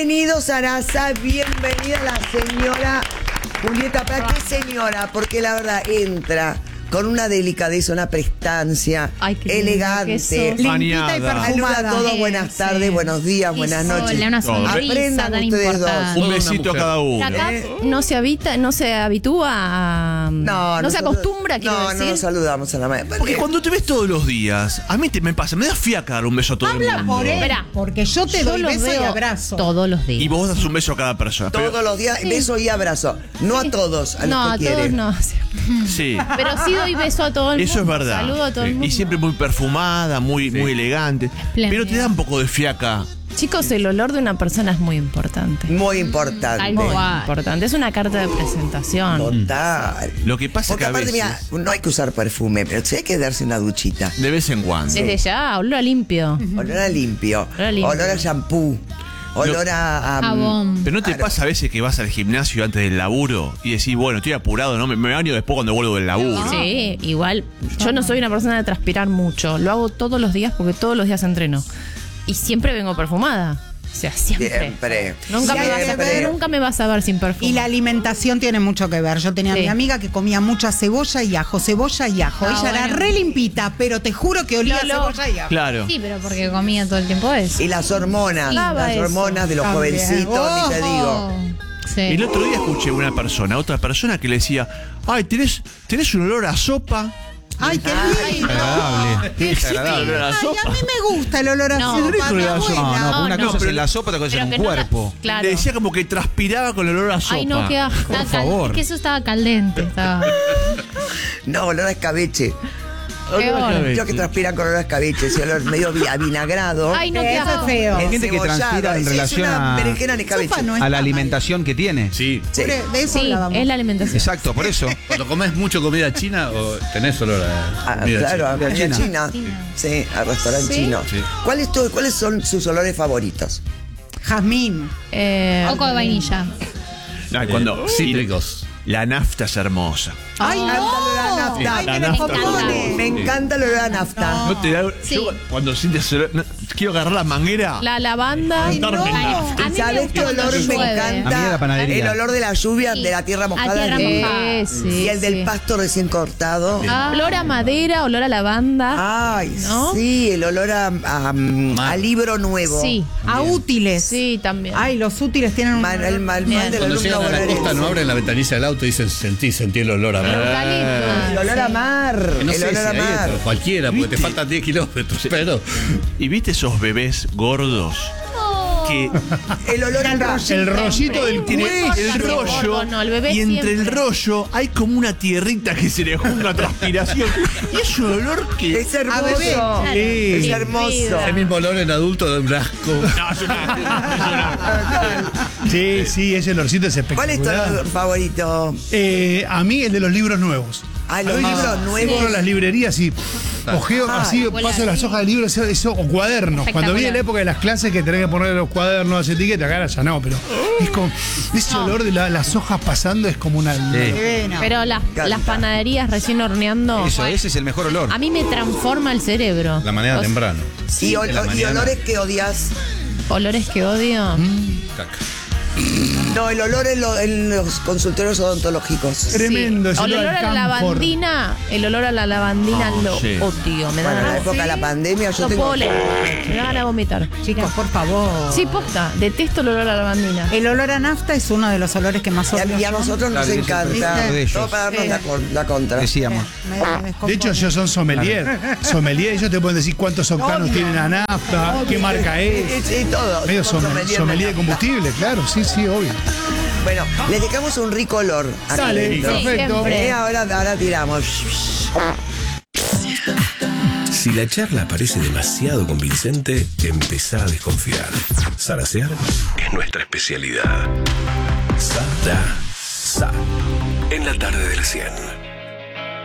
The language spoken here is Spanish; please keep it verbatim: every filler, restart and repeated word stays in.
Bienvenidos a Arasa, bienvenida la señora Julieta Prada. ¿Qué señora? Porque la verdad entra con una delicadeza, una prestancia. Ay, qué elegante, limpita y perfumada. A todos, buenas tardes, sí. Buenos días, buenas noches. Hola, una sonrisa aprendan tan ustedes importante. dos. Un besito a cada uno. Acá no se habita, no se habitúa a... No, no se acostumbra, quiero no, decir. No, no nos saludamos a la madre. Porque cuando te ves todos los días, a mí te, me pasa, me da fiaca dar un beso a todo Habla el mundo. por él, Esperá. porque yo te Yo doy los beso y veo abrazo. todos los días. Y vos das un beso a cada persona. Todos pero, los días, Sí. beso y abrazo. No Sí. a todos, a los no, que a quieren. todos no. sí. Pero sí doy beso a todo el mundo. Eso es verdad. Saludo a todo el mundo. Y siempre muy perfumada, muy, Sí. muy elegante. Espléndida. Pero te da un poco de fiaca. Chicos, el olor de una persona es muy importante. Muy importante. Tal cual. Importante. Es una carta de presentación. Total. Lo que pasa Porque que a aparte, veces, mira, no hay que usar perfume, pero sí hay que darse una duchita. de vez en cuando. Desde ya, olor a limpio. Olor a limpio, Olor a limpio. olor a shampoo, olor a... a Jabón. Pero ¿no te Claro. pasa a veces que vas al gimnasio antes del laburo y decís, bueno, estoy apurado, no me, me baño después cuando vuelvo del laburo? Sí, igual. Yo no soy una persona de transpirar mucho. Lo hago todos los días porque todos los días entreno. Y siempre vengo perfumada. O sea, siempre. Siempre. Nunca, me vas a, Siempre. nunca me vas a ver sin perfume. Y la alimentación tiene mucho que ver. Yo tenía a Sí. mi amiga que comía mucha cebolla y ajo, cebolla y ajo. Ah, Ella era bueno. re limpita, pero te juro que olía Lolo. cebolla y ajo. Claro. Sí, pero porque comía todo el tiempo eso. Y las hormonas, Lava las eso. hormonas de los También. jovencitos, ni te digo. Sí. El otro día escuché a una persona, otra persona que le decía, ay, tenés, tenés un olor a sopa. Ay, qué lindo. Agradable. Qué Es agradable. olor a Ay, sopa. a mí me gusta el olor a No. sopa, Rico el mi olor a sopa. abuela. No, no, una no, cosa pero- es la sopa, otra cosa es Pero un que no la- cuerpo. claro. Le decía como que transpiraba con el olor a sopa. Ay, no, qué asco. Estaba Por cal- favor. Es que eso estaba caliente. Estaba. No, olor a escabeche. Peor. Yo que transpiran con olor a escabeche, ese olor medio vi- avinagrado. Ay, no, qué Eso es asco. feo. Hay gente que encebollado. transpira en Es- relación es una a- berenjena en escabeche. Sopa no A está la mal. alimentación que tiene. Sí. Sí. De eso Sí, hablábamos. es la alimentación. Exacto, por eso. Cuando comes mucho comida china o tenés olor a Ah, comida claro, a china. comida China. china. Sí, al restaurante Sí. chino. Sí. ¿Cuáles, tu- ¿Cuáles son sus olores favoritos? Jazmín. Eh, Coco de vainilla. Ay, cuando, Cítricos. la nafta es hermosa. Ay, Me encanta el olor a no. nafta. Ay, La me nafta. descompone. Me encanta el olor a nafta. ¿No te da, Sí. yo cuando sientes olor, no, quiero agarrar la manguera. la lavanda. Ay, no. A mí me ¿Sabes gusta qué olor cuando me llueve. A mí de encanta? la panadería. El olor de la lluvia, Sí. de la tierra A mojada. tierra y- mojada. Sí, Y el del sí. pasto recién cortado. Ah, olor a madera, olor a lavanda. Ay, ¿No? sí, el olor a, a, a libro nuevo. Sí, A útiles. sí, también. Ay, los útiles tienen un... Man- el mal, mal del Cuando alumno llegan a la costa bonaerense. no abren la ventanilla del auto y dicen sentí, sentí el olor a mar. Eucalipto. El olor a mar. Que no el sé olor si a ahí mar. es cualquiera, porque te ¿Viste? faltan diez kilómetros. Pero ¿Y viste esos bebés gordos? Que El olor a mar. El rollito del tiene cuello. el rollo gordo, no, el bebé y entre el siempre. rollo hay como una tierrita que se le junta a transpiración. Y es un olor que... Es hermoso. bebé. Sí. Es Sí, hermoso. vida. el mismo olor en adulto de un asco. No, es una- Sí, sí, ese olorcito es ¿Cuál es tu espectacular. olor favorito? Eh, a mí el de los libros nuevos. Ah, los A veces libros nuevos. entro a las librerías y ojeo Ah, así, espectacular. paso las hojas de libros eso, eso, o cuadernos. Cuando viene la época de las clases que tenés que poner los cuadernos, las etiquetas, acá ya no, pero es como ese olor de la- las hojas pasando es como una... Eh, no. Pero las, encanta. las panaderías recién horneando, Eso, ese es el mejor olor. a mí me transforma el cerebro. La mañana Los temprano. Y, ol- en la y mañana. olores que odias. olores que odio. Caca. No, el olor en, lo- en los consultorios odontológicos. Tremendo Sí. ese El olor olor al a la camphor. lavandina, el olor a la lavandina Ah, lo sí. odio. Me da Bueno, en la ganas. época de la pandemia yo No tengo... puedo leer. Me da ganas de vomitar. Chicos, por favor. Sí, posta. Detesto el olor a la lavandina. El olor a nafta es uno de los olores que más Y a, odio y a yo. nosotros nos Claro, yo soy encanta. partidario de ellos. Todo para darnos la, con- la contra. Decíamos. Me- me descompone. De hecho, ellos son sommelier. Sommelier, ellos te pueden decir cuántos octanos Obvio. tienen a nafta, qué marca es. Sí, sí, todo. Medio Somos sommelier, sommelier sommelier de de combustible, claro, sí, sí, obvio. Bueno, les dejamos un rico olor. aquí Sale, dentro. perfecto. siempre. Eh, ahora, ahora tiramos. Si la charla parece demasiado convincente, empezá a desconfiar. Zarasear es nuestra especialidad. Zara, Sa. En la tarde del cien.